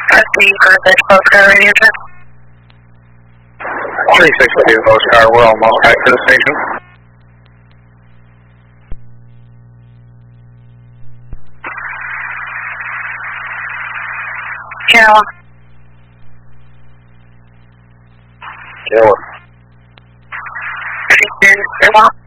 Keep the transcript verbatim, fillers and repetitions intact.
Proceed for the postcard radio check. three six two postcard, we're almost back to the station. Channel. Channel. Houston,